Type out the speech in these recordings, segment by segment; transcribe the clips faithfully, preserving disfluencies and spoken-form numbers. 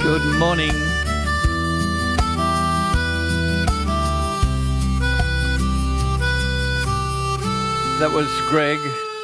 Good morning. That was Greg,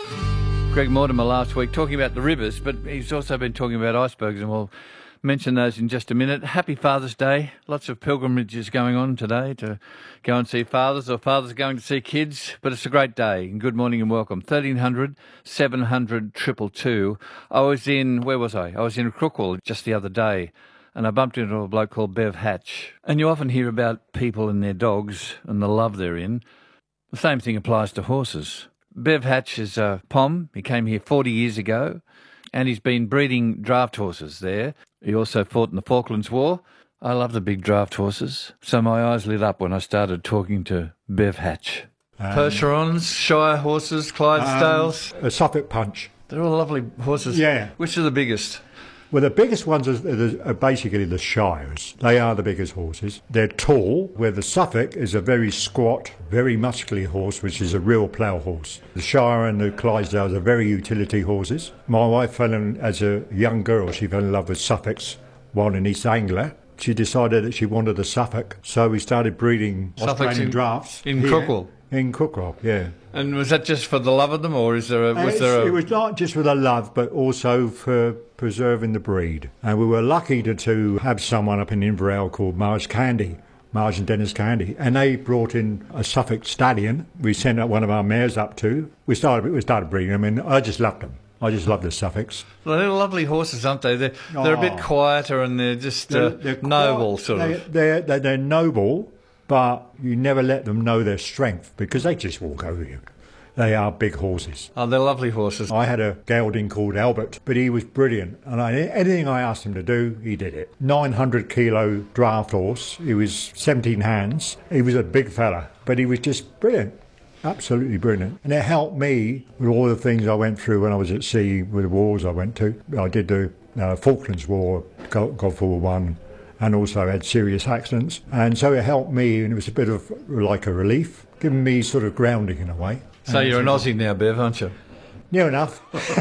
Greg Mortimer last week talking about the rivers, but he's also been talking about icebergs, and we'll mention those in just a minute. Happy Father's Day. Lots of pilgrimages going on today to go and see fathers, or fathers going to see kids, but it's a great day. And good morning and welcome. thirteen hundred, seven hundred, two two two. I was in, where was I? I was in Crookwell just the other day, and I bumped into a bloke called Bev Hatch. And you often hear about people and their dogs and the love they're in. The same thing applies to horses. Bev Hatch is a P O M. He came here forty years ago, and he's been breeding draft horses there. He also fought in the Falklands War. I love the big draft horses, so my eyes lit up when I started talking to Bev Hatch. Um, Percherons, Shire horses, Clydesdales. Um, a Suffolk Punch. They're all lovely horses. Yeah. Which are the biggest? Well, the biggest ones are, are basically the Shires. They are the biggest horses. They're tall, where the Suffolk is a very squat, very muscly horse, which is a real plough horse. The Shire and the Clydesdales are very utility horses. My wife fell in, as a young girl, she fell in love with Suffolks while in East Anglia. She decided that she wanted a Suffolk, so we started breeding Australian in, drafts. In Crookwell? In Crookwell, yeah. And was that just for the love of them, or is there a... Was there a... It was not just for the love, but also for preserving the breed. And we were lucky to, to have someone up in Inverell called Marge Candy, Marge and Dennis Candy, and they brought in a Suffolk stallion. We sent up one of our mares up to. We started, we started breeding them, and I just loved them. I just love the Suffolks. Well, they're lovely horses, aren't they? They're, they're oh. a bit quieter, and they're just they're, uh, they're noble, quite, sort they, of. They're, they're, they're noble, but you never let them know their strength, because they just walk over you. They are big horses. Oh, they're lovely horses. I had a gelding called Albert, but he was brilliant. And I, anything I asked him to do, he did it. nine hundred kilo draft horse. He was seventeen hands. He was a big fella, but he was just brilliant. Absolutely brilliant. And it helped me with all the things I went through when I was at sea, with the wars I went to. I did the uh, Falklands War, Gulf War One, and also had serious accidents. And so it helped me, and it was a bit of like a relief, giving me sort of grounding in a way. So and you're an Aussie now, Bev, aren't you? Near enough.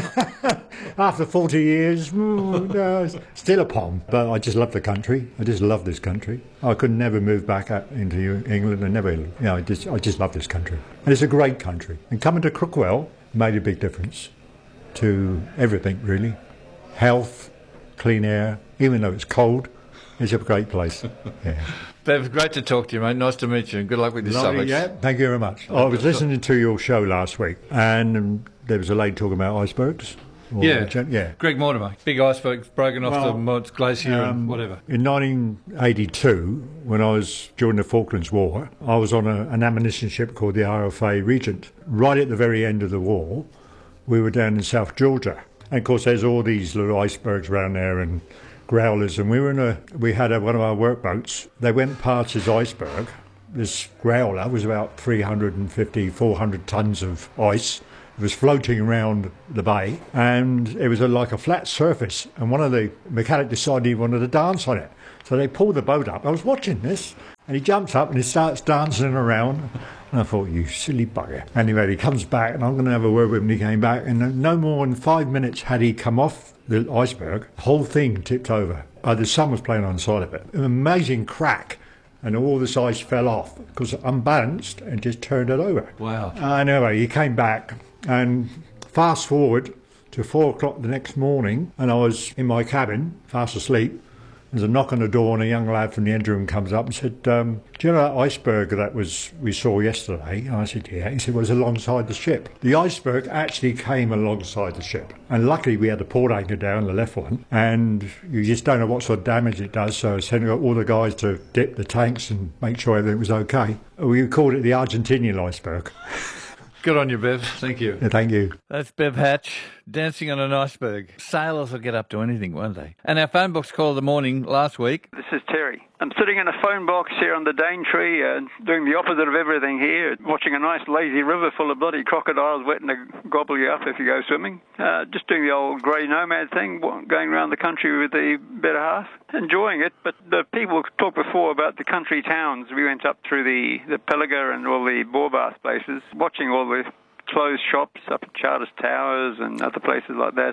After forty years, mm, no, still a P O M. But I just love the country. I just love this country. I could never move back out into England. I never, you know, I just, I just love this country. And it's a great country. And coming to Crookwell made a big difference to everything, really. Health, clean air, even though it's cold. It's a great place. Yeah. Bev, great to talk to you, mate. Nice to meet you, and good luck with your Suffolks. Yeah, thank you very much. I was listening to your show last week, and um, there was a lady talking about icebergs. Yeah, gen- yeah. Greg Mortimer, big iceberg broken off well, the Mods Glacier um, and whatever. In nineteen eighty-two, when I was during the Falklands War, I was on a, an ammunition ship called the R F A Regent. Right at the very end of the war, we were down in South Georgia, and of course, there's all these little icebergs around there and growlers, and we were in a we had a, one of our workboats. They went past this iceberg. This growler was about three hundred fifty, four hundred tons of ice. It was floating around the bay, and it was a, like a flat surface, and one of the mechanic decided he wanted to dance on it, so they pulled the boat up. I was watching this, and he jumps up and he starts dancing around, and I thought, you silly bugger. Anyway, he comes back, and I'm going to have a word with him. He came back, and no more than five minutes had he come off the iceberg, the whole thing tipped over. Uh, the sun was playing on the side of it. An amazing crack, and all this ice fell off because unbalanced and just turned it over. Wow. Uh, anyway, he came back, and fast forward to four o'clock the next morning, and I was in my cabin, fast asleep. There's a knock on the door, and a young lad from the engine room comes up and said, um, do you know that iceberg that was we saw yesterday? And I said, yeah. He said, well, it's alongside the ship. The iceberg actually came alongside the ship. And luckily we had the port anchor down, the left one, and you just don't know what sort of damage it does, so I sent all the guys to dip the tanks and make sure everything was okay. We called it the Argentinian iceberg. Good on you, Bev. Thank you. Yeah, thank you. That's Bev Hatch, dancing on an iceberg. Sailors will get up to anything, won't they? And our phone box call of the morning last week. This is Terry. I'm sitting in a phone box here on the Daintree, uh, doing the opposite of everything here, watching a nice lazy river full of bloody crocodiles waiting to gobble you up if you go swimming. Uh, just doing the old grey nomad thing, going around the country with the better half. Enjoying it, but the people talked before about the country towns. We went up through the, the Pelaga and all the boar bath places, watching all the closed shops up at Charters Towers and other places like that.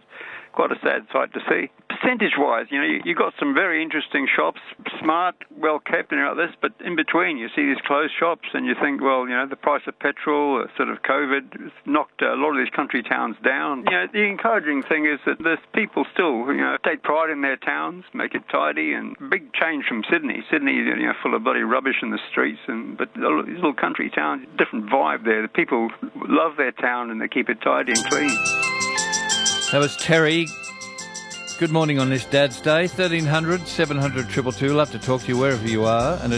quite a sad sight to see. Percentage-wise, you know, you, you got some very interesting shops, smart, well-kept and all this, but in between you see these closed shops and you think, well, you know, the price of petrol, uh, sort of COVID, has knocked a lot of these country towns down. You know, the encouraging thing is that there's people still, you know, take pride in their towns, make it tidy, and big change from Sydney. Sydney, you know, full of bloody rubbish in the streets, and but these little country towns, different vibe there. The people love their town and they keep it tidy and clean. That was Terry. Good morning on this Dad's Day. thirteen hundred, seven hundred, two two two. Love to talk to you wherever you are. And